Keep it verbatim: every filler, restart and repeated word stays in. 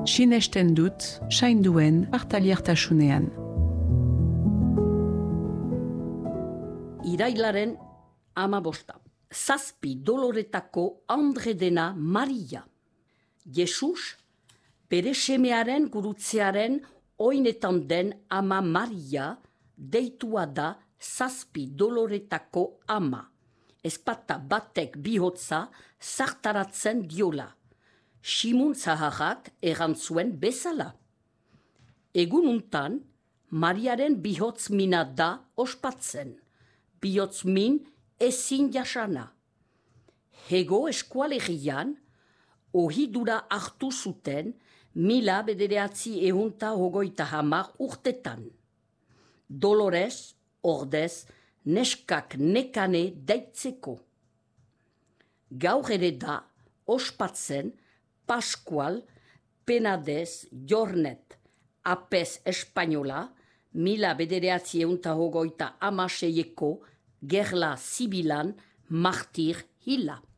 sinesten dut, sainduen partaliertasunean. Irailaren amabosta. Zazpi doloretako andre dena Maria. Jesus, bere semearen gurutzearen oinetan den ama Maria, deitua da zazpi doloretako ama. Ezpata batek bihotza zartaratzen diola. Simun zaharrak erantzuen bezala. Egununtan, Mariaren bihotz mina da ospatzen. Bihotz min ezin jasana. Hego eskualegian, ohidura hartu zuten mila bederatzi ehunta hogoita hamar urtetan. Dolores, ordez, neskak nekane deitzeko. Gaur ere da ospatzen Pascual, Penadez, Jornet, Apez Espainola, mila bederatzi ehunta hogoita hamaseieko gerla zibilan martir hila.